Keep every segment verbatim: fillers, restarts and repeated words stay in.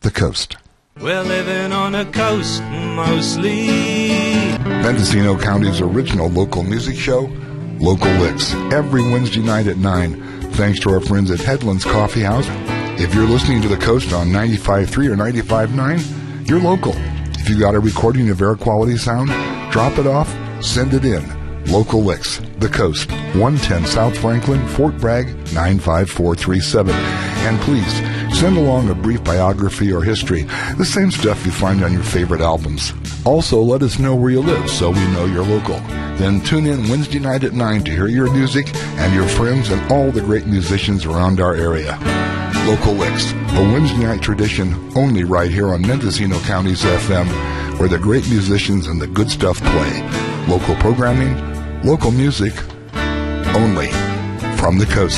the coast. We're living on a coast mostly. Mendocino County's original local music show, Local Licks, every Wednesday night at nine, thanks to our friends at Headlands Coffee House. If you're listening to the coast on ninety-five point three or ninety-five point nine, you're local. If you got a recording of air quality sound, drop it off, send it in. Local Licks, the coast, one ten South Franklin, Fort Bragg, nine five four three seven. And please, send along a brief biography or history, the same stuff you find on your favorite albums. Also, let us know where you live so we know you're local. Then tune in Wednesday night at nine to hear your music and your friends and all the great musicians around our area. Local Licks, a Wednesday night tradition only right here on Mendocino County's F M, where the great musicians and the good stuff play. Local programming, local music, only from the coast.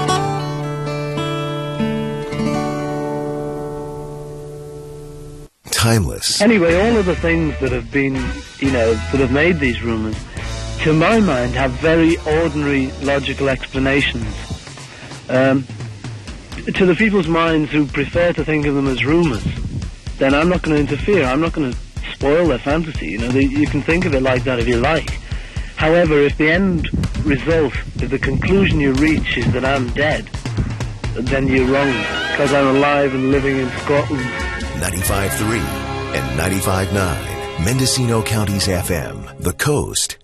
Timeless. Anyway, all of the things that have been, you know, that have made these rumours, to my mind, have very ordinary logical explanations. Um, to the people's minds who prefer to think of them as rumours, then I'm not going to interfere. I'm not going to spoil their fantasy. You know, they, you can think of it like that if you like. However, if the end result, if the conclusion you reach is that I'm dead, then you're wrong, because I'm alive and living in Scotland. ninety-five point three and ninety-five point nine, Mendocino County's F M, the coast.